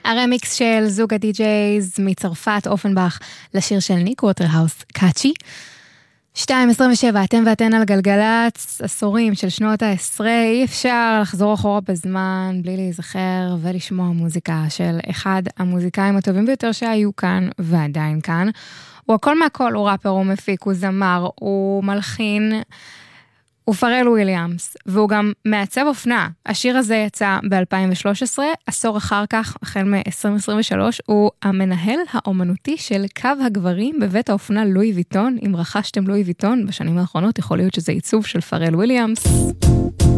הרמיקס של זוג הדי-ג'ייז מצרפת, אופנבך, לשיר של ניק ווטרהאוס, קאצ'י. 2:27, אתם ואתן על גלגלץ, עשורים של שנות ה-10, אי אפשר לחזור אחורה בזמן, בלי להיזכר ולשמוע מוזיקה של אחד המוזיקאים הטובים ביותר שהיו כאן, ועדיין כאן. הוא הכל מהכל, הוא ראפר, הוא מפיק, הוא זמר, הוא מלחין, הוא פרל וויליאמס, והוא גם מעצב אופנה. השיר הזה יצא ב-2013, עשור אחר כך, החל מ-2023, הוא המנהל האומנותי של קו הגברים בבית האופנה לואי ויטון. אם רכשתם לואי ויטון בשנים האחרונות, יכול להיות שזה עיצוב של פרל וויליאמס.